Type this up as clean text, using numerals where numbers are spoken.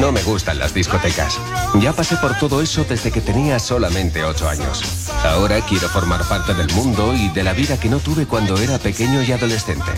No me gustan las discotecas. Ya pasé por todo eso desde que tenía solamente 8 años. Ahora quiero formar parte del mundo y de la vida que no tuve cuando era pequeño y adolescente.